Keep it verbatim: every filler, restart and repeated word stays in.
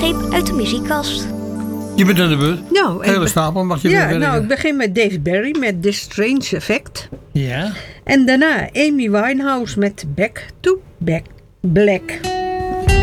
greep uit de muziekkast. Je bent aan de beurt. Nou, Hele ik, stapel mag je ja, weer nou, ik begin met Dave Berry met This Strange Effect. Ja. En daarna Amy Winehouse met Back to Back Black.